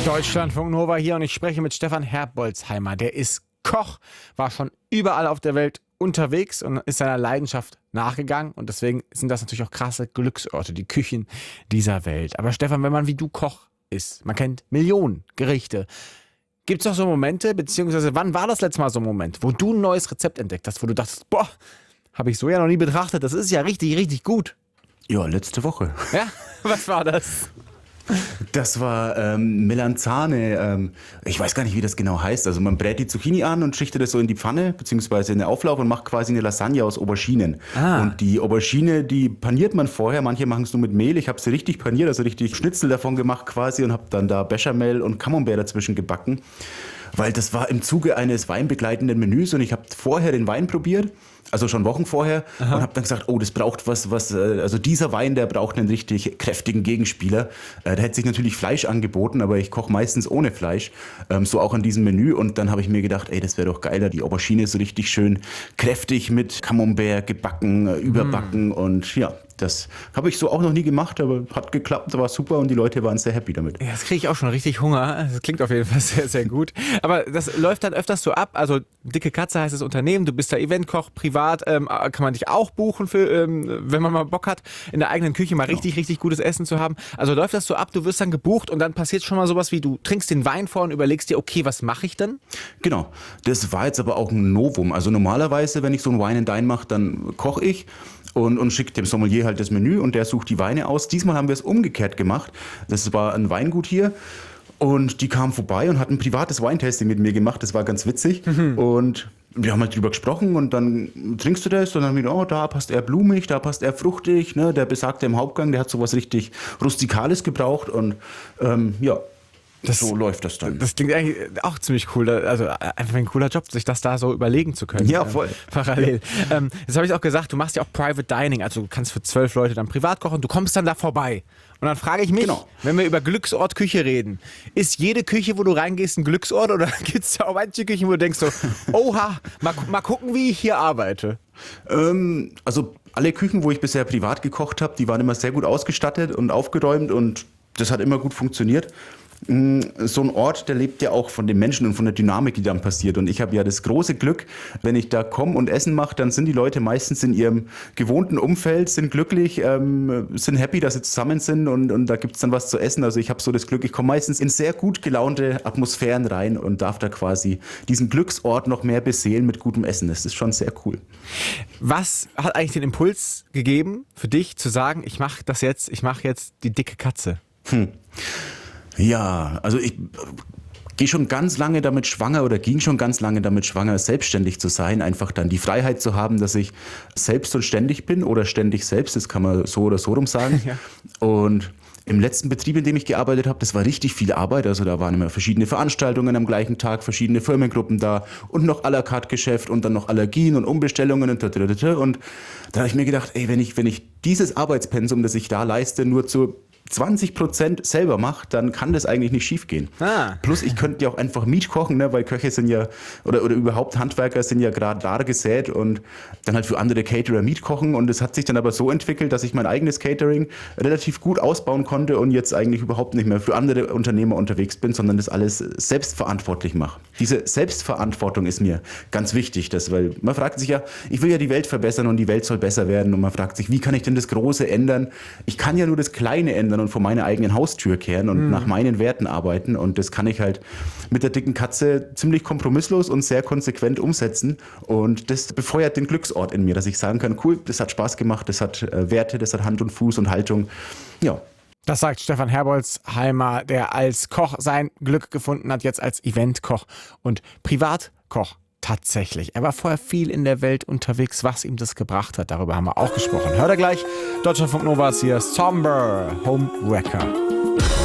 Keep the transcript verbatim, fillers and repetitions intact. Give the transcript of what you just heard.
Deutschlandfunk Nova hier und ich spreche mit Stefan Herbolzheimer. Der ist Koch, war schon überall auf der Welt unterwegs und ist seiner Leidenschaft nachgegangen. Und deswegen sind das natürlich auch krasse Glücksorte, die Küchen dieser Welt. Aber Stefan, wenn man wie du Koch ist, man kennt Millionen Gerichte, gibt es doch so Momente, beziehungsweise wann war das letzte Mal so ein Moment, wo du ein neues Rezept entdeckt hast, wo du dachtest, boah, habe ich so ja noch nie betrachtet, das ist ja richtig, richtig gut. Ja, letzte Woche. Ja, was war das? Das war ähm, Melanzane. Ähm, ich weiß gar nicht, wie das genau heißt. Also man brät die Zucchini an und schichtet das so in die Pfanne, beziehungsweise in den Auflauf und macht quasi eine Lasagne aus Auberginen. Ah. Und die Aubergine, die paniert man vorher. Manche machen es nur mit Mehl. Ich habe sie richtig paniert, also richtig Schnitzel davon gemacht quasi und habe dann da Bechamel und Camembert dazwischen gebacken. Weil das war im Zuge eines weinbegleitenden Menüs und ich habe vorher den Wein probiert, also schon Wochen vorher. Aha. Und habe dann gesagt, oh, das braucht was, was, also dieser Wein, der braucht einen richtig kräftigen Gegenspieler. Da hätte sich natürlich Fleisch angeboten, aber ich koche meistens ohne Fleisch, so auch an diesem Menü. Und dann habe ich mir gedacht, ey, das wäre doch geiler, die Aubergine ist so richtig schön kräftig mit Camembert gebacken, überbacken mm. und ja. Das habe ich so auch noch nie gemacht, aber hat geklappt, war super und die Leute waren sehr happy damit. Ja, das kriege ich auch schon richtig Hunger. Das klingt auf jeden Fall sehr, sehr gut. Aber das läuft dann öfters so ab. Also Dicke Katze heißt das Unternehmen, du bist da Eventkoch, privat ähm, kann man dich auch buchen, für, ähm, wenn man mal Bock hat, in der eigenen Küche mal genau. richtig, richtig gutes Essen zu haben. Also läuft das so ab, du wirst dann gebucht und dann passiert schon mal sowas wie, du trinkst den Wein vor und überlegst dir, okay, was mache ich denn? Genau, das war jetzt aber auch ein Novum. Also normalerweise, wenn ich so ein Wine and Dine mache, dann koche ich und, und schicke dem Sommelier halt das Menü und der sucht die Weine aus. Diesmal haben wir es umgekehrt gemacht. Das war ein Weingut hier und die kamen vorbei und hatten ein privates Weintasting mit mir gemacht. Das war ganz witzig mhm. und wir haben halt drüber gesprochen und dann trinkst du das und dann wieder, oh, da passt er blumig, da passt er fruchtig, ne? Der Besagte im Hauptgang, der hat sowas richtig Rustikales gebraucht und ähm, ja. Das, so läuft das dann. Das klingt eigentlich auch ziemlich cool. Also einfach ein cooler Job, sich das da so überlegen zu können. Ja, voll. Ähm, parallel. Ja. Ähm, jetzt habe ich auch gesagt, du machst ja auch Private Dining. Also du kannst für zwölf Leute dann privat kochen. Du kommst dann da vorbei. Und dann frage ich mich, genau. wenn wir über Glücksort Küche reden, ist jede Küche, wo du reingehst, ein Glücksort? Oder gibt es da auch manche Küchen, wo du denkst so, oha, mal, mal gucken, wie ich hier arbeite? Ähm, also alle Küchen, wo ich bisher privat gekocht habe, die waren immer sehr gut ausgestattet und aufgeräumt und das hat immer gut funktioniert. So ein Ort, der lebt ja auch von den Menschen und von der Dynamik, die dann passiert. Und ich habe ja das große Glück, wenn ich da komme und Essen mache, dann sind die Leute meistens in ihrem gewohnten Umfeld, sind glücklich, ähm, sind happy, dass sie zusammen sind und, und da gibt es dann was zu essen. Also ich habe so das Glück, ich komme meistens in sehr gut gelaunte Atmosphären rein und darf da quasi diesen Glücksort noch mehr beseelen mit gutem Essen. Das ist schon sehr cool. Was hat eigentlich den Impuls gegeben für dich zu sagen, ich mache das jetzt, ich mache jetzt die Dicke Katze? Hm. Ja, also ich gehe schon ganz lange damit schwanger oder ging schon ganz lange damit schwanger, selbstständig zu sein, einfach dann die Freiheit zu haben, dass ich selbst und ständig bin oder ständig selbst, das kann man so oder so rum sagen. Ja. Und im letzten Betrieb, in dem ich gearbeitet habe, das war richtig viel Arbeit, also da waren immer verschiedene Veranstaltungen am gleichen Tag, verschiedene Firmengruppen da und noch à la carte Geschäft und dann noch Allergien und Umbestellungen und und und da habe ich mir gedacht, ey, wenn ich, wenn ich dieses Arbeitspensum, das ich da leiste, nur zu zwanzig Prozent selber mache, dann kann das eigentlich nicht schief gehen. Ah. Plus ich könnte ja auch einfach Miet kochen, ne, weil Köche sind ja, oder, oder überhaupt Handwerker sind ja gerade rar gesät und dann halt für andere Caterer Miet kochen und es hat sich dann aber so entwickelt, dass ich mein eigenes Catering relativ gut ausbauen konnte und jetzt eigentlich überhaupt nicht mehr für andere Unternehmer unterwegs bin, sondern das alles selbstverantwortlich mache. Diese Selbstverantwortung ist mir ganz wichtig, das, weil man fragt sich ja, ich will ja die Welt verbessern und die Welt soll besser werden und man fragt sich, wie kann ich denn das Große ändern? Ich kann ja nur das Kleine ändern und vor meiner eigenen Haustür kehren und mhm. nach meinen Werten arbeiten und das kann ich halt mit der dicken Katze ziemlich kompromisslos und sehr konsequent umsetzen und das befeuert den Glücksort in mir, dass ich sagen kann, cool, das hat Spaß gemacht, das hat äh, Werte, das hat Hand und Fuß und Haltung, ja. Das sagt Stefan Herbolzheimer, der als Koch sein Glück gefunden hat, jetzt als Eventkoch und Privatkoch. Tatsächlich. Er war vorher viel in der Welt unterwegs, was ihm das gebracht hat. Darüber haben wir auch gesprochen. Hört er gleich. Deutschlandfunk Nova ist hier. Somber Homewrecker.